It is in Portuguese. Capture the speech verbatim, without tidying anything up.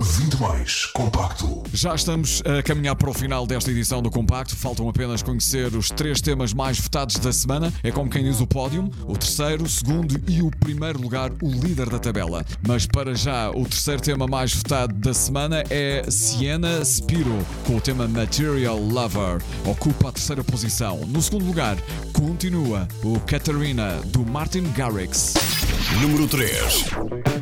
vinte mais Compacto. Já estamos a caminhar para o final desta edição do Compacto. Faltam apenas conhecer os três temas mais votados da semana. É como quem diz o pódio, o terceiro, o segundo e o primeiro lugar, o líder da tabela. Mas para já, o terceiro tema mais votado da semana é Sienna Spiro, com o tema Material Lover. Ocupa a terceira posição. No segundo lugar, continua o Katarina, do Martin Garrix. Número três.